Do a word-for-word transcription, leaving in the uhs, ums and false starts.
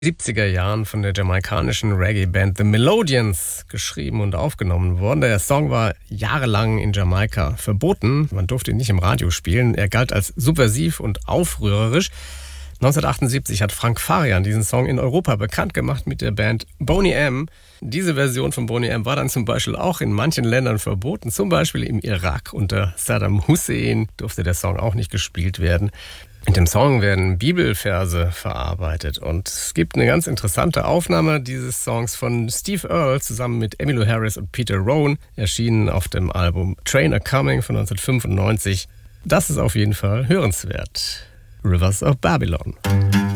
siebziger Jahren von der jamaikanischen Reggae-Band The Melodians geschrieben und aufgenommen worden. Der Song war jahrelang in Jamaika verboten. Man durfte ihn nicht im Radio spielen. Er galt als subversiv und aufrührerisch. neunzehnhundertachtundsiebzig hat Frank Farian diesen Song in Europa bekannt gemacht mit der Band Boney M. Diese Version von Boney M war dann zum Beispiel auch in manchen Ländern verboten. Zum Beispiel im Irak unter Saddam Hussein durfte der Song auch nicht gespielt werden. In dem Song werden Bibelverse verarbeitet und es gibt eine ganz interessante Aufnahme dieses Songs von Steve Earle zusammen mit Emmylou Harris und Peter Rowan, erschienen auf dem Album Train A-Coming von neunzehnhundertfünfundneunzig. Das ist auf jeden Fall hörenswert. Rivers of Babylon.